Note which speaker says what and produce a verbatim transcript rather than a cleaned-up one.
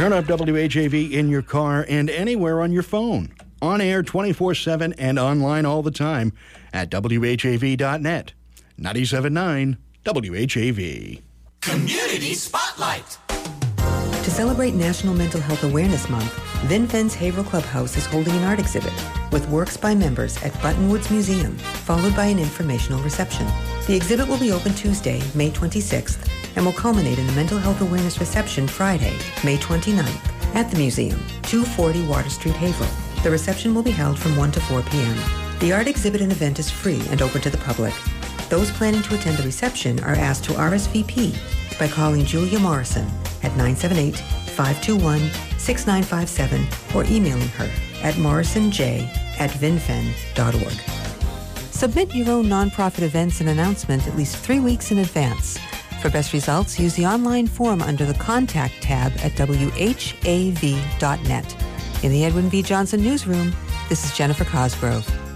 Speaker 1: Turn up W H A V in your car and anywhere on your phone. On air twenty-four seven and online all the time at W H A V dot net. ninety-seven point nine W H A V.
Speaker 2: Community Spotlight.
Speaker 3: To celebrate National Mental Health Awareness Month, VinFen's Haverhill Clubhouse is holding an art exhibit with works by members at Buttonwoods Museum, followed by an informational reception. The exhibit will be open Tuesday, May twenty-sixth, and will culminate in a mental health awareness reception Friday, May twenty-ninth, at the museum, two forty Water Street, Haverhill. The reception will be held from one to four p.m. The art exhibit and event is free and open to the public. Those planning to attend the reception are asked to R S V P by calling Julia Morrison at nine seven eight, five two one, six nine five seven or emailing her at morrisonj at vinfen dot org. Submit your own nonprofit events and announcement at least three weeks in advance. For best results, use the online form under the Contact tab at W H A V dot net. In the Edwin V. Johnson Newsroom, this is Jennifer Cosgrove.